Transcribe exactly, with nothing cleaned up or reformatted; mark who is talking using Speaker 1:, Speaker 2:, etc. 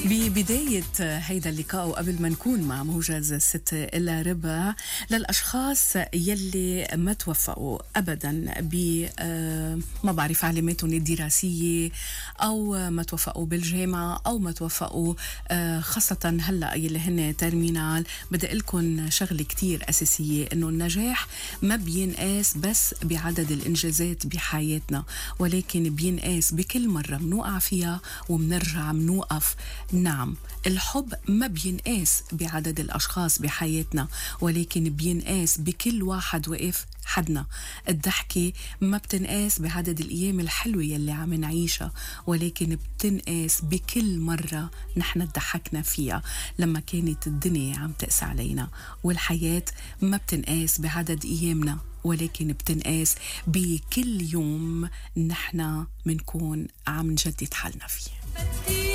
Speaker 1: ببداية هيدا اللقاء وقبل ما نكون مع موجز ستة إلا ربع للأشخاص يلي ما توفقوا أبدا ب ما بعرف علاماتهم الدراسية أو ما توفقوا بالجامعة أو ما توفقوا خاصة هلأ يلي هن ترمينال. بدي لكم شغلة كتير أساسية، إنه النجاح ما بينقاس بس بعدد الإنجازات بحياتنا، ولكن بينقاس بكل مرة منوقع فيها ومنرجع منوقف. نعم، الحب ما بينقاس بعدد الأشخاص بحياتنا، ولكن بينقاس بكل واحد وقف حدنا. الضحكة ما بتنقاس بعدد الأيام الحلوة يلي عم نعيشها، ولكن بتنقاس بكل مرة نحن ضحكنا فيها لما كانت الدنيا عم تقسى علينا. والحياة ما بتنقاس بعدد أيامنا، ولكن بتنقاس بكل يوم نحن منكون عم نجدد حالنا فيه.